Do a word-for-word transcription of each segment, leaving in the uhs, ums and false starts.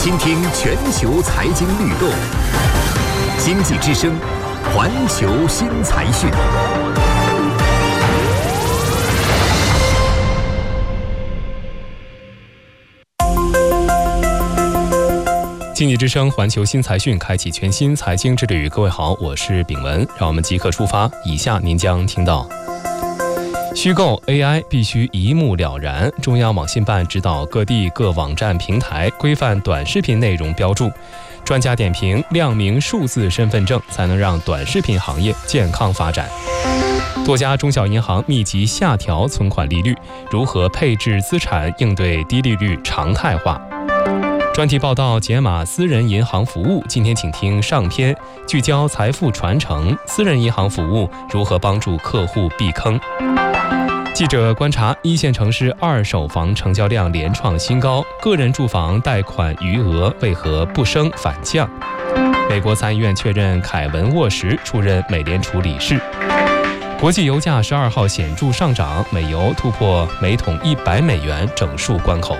倾听全球财经律动，经济之声，环球新财讯。经济之声环球新财讯开启全新财经之旅。各位好，我是炳文，让我们即刻出发。以下您将听到：虚构 A I 必须一目了然，中央网信办指导各地各网站平台规范短视频内容标注；专家点评亮明数字身份证，才能让短视频行业健康发展；多家中小银行密集下调存款利率，如何配置资产应对低利率常态化？专题报道解码私人银行服务，今天请听上篇，聚焦财富传承，私人银行服务如何帮助客户避坑。记者观察，一线城市二手房成交量连创新高，个人住房贷款余额为何不升反降？美国参议院确认凯文沃什出任美联储理事。国际油价十二号显著上涨，美油突破每桶一百美元整数关口。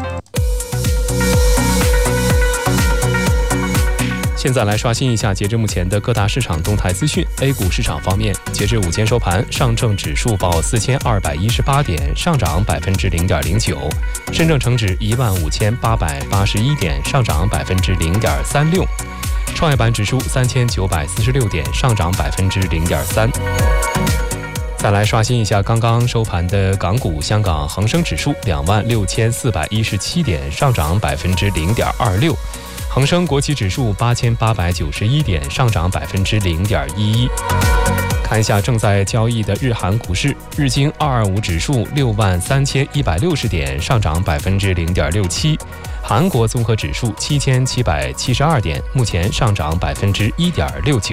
现在来刷新一下截至目前的各大市场动态资讯。A 股市场方面，截至午间收盘，上证指数报四千二百一十八点，上涨百分之零点零九；深证成指一万五千八百八十一点，上涨百分之零点三六；创业板指数三千九百四十六点，上涨百分之零点三。再来刷新一下刚刚收盘的港股，香港恒生指数两万六千四百一十七点，上涨百分之零点二六。恒生国企指数八千八百九十一点，上涨百分之零点一一。看一下正在交易的日韩股市，日经二二五指数六万三千一百六十点，上涨百分之零点六七。韩国综合指数七千七百七十二点，目前上涨百分之一点六九。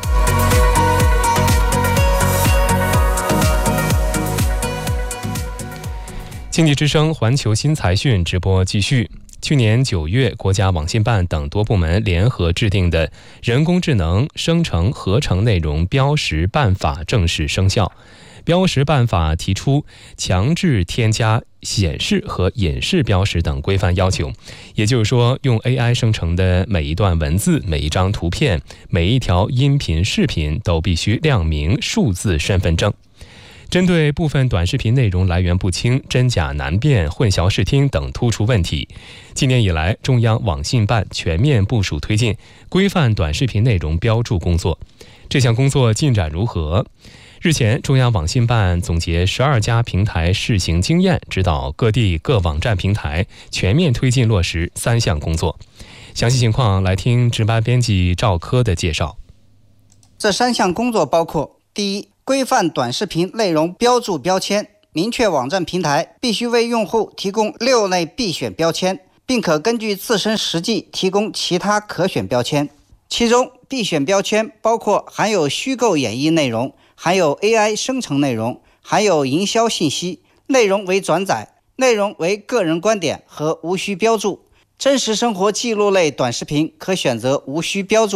经济之声环球新财讯直播继续。去年九月，国家网信办等多部门联合制定的《人工智能生成合成内容标识办法》正式生效。标识办法提出强制添加显示和隐示标识等规范要求，也就是说，用 A I 生成的每一段文字、每一张图片、每一条音频、视频都必须亮明数字身份证。针对部分短视频内容来源不清、真假难辨、混淆视听等突出问题，今年以来，中央网信办全面部署推进规范短视频内容标注工作。这项工作进展如何？日前，中央网信办总结十二家平台试行经验，指导各地各网站平台全面推进落实三项工作。详细情况来听值班编辑赵科的介绍。 这三项工作包括：第一，规范短视频内容标注标签，明确网站平台必须为用户提供六类必选标签，并可根据自身实际提供其他可选标签。其中，必选标签包括含有虚构演绎内容、含有 A I 生成内容、含有营销信息、内容为转载、内容为个人观点和无需标注。真实生活记录类短视频可选择无需标注